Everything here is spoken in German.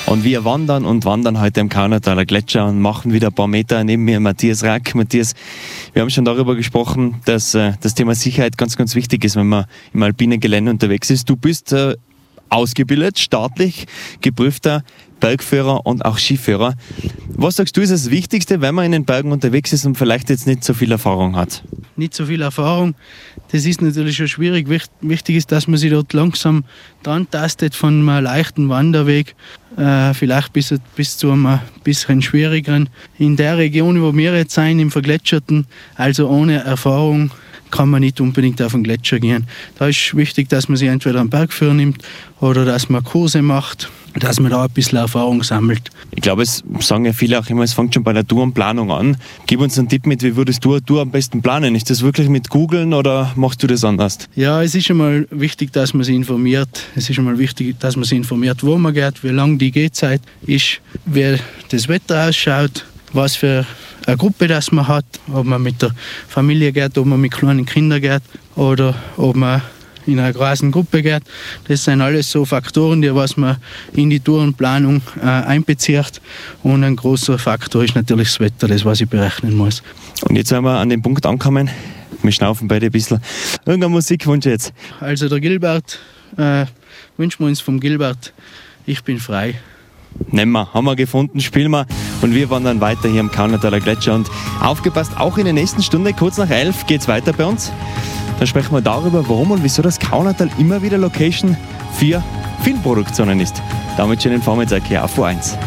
Und wir wandern heute im Kaunertaler Gletscher und machen wieder ein paar Meter. Neben mir Matthias Rack. Matthias, wir haben schon darüber gesprochen, dass das Thema Sicherheit ganz, ganz wichtig ist, wenn man im alpinen Gelände unterwegs ist. Du bist ausgebildet, staatlich geprüfter Bergführer und auch Skiführer. Was sagst du, ist das Wichtigste, wenn man in den Bergen unterwegs ist und vielleicht jetzt nicht so viel Erfahrung hat? Nicht so viel Erfahrung, das ist natürlich schon schwierig. Wichtig ist, dass man sich dort langsam dran tastet von einem leichten Wanderweg, vielleicht bis zu einem bisschen schwierigeren. In der Region, wo wir jetzt sind, im Vergletscherten, also ohne Erfahrung, kann man nicht unbedingt auf den Gletscher gehen. Da ist wichtig, dass man sich entweder einen Bergführer nimmt oder dass man Kurse macht, dass man da ein bisschen Erfahrung sammelt. Ich glaube, es sagen ja viele auch immer, es fängt schon bei der Tourenplanung an. Gib uns einen Tipp mit, wie würdest du eine Tour am besten planen? Ist das wirklich mit Googeln oder machst du das anders? Ja, es ist einmal wichtig, dass man sich informiert. Es ist einmal wichtig, dass man sich informiert, wo man geht, wie lang die Gehzeit ist, wie das Wetter ausschaut, was für eine Gruppe das man hat, ob man mit der Familie geht, ob man mit kleinen Kindern geht oder ob man in einer großen Gruppe geht. Das sind alles so Faktoren, die was man in die Tourenplanung einbezieht. Und ein großer Faktor ist natürlich das Wetter, das was ich berechnen muss. Und jetzt sind wir an dem Punkt angekommen. Wir schnaufen beide ein bisschen. Irgendein Musikwunsch jetzt? Also der Gilbert, wünschen wir uns vom Gilbert, ich bin frei. Nehmen wir, haben wir gefunden, spielen wir und wir wandern weiter hier am Kaunertaler Gletscher. Und aufgepasst, auch in der nächsten Stunde, kurz nach 11, geht es weiter bei uns. Dann sprechen wir darüber, warum und wieso das Kaunertal immer wieder Location für Filmproduktionen ist. Damit schönen Vormittag hier auf U1.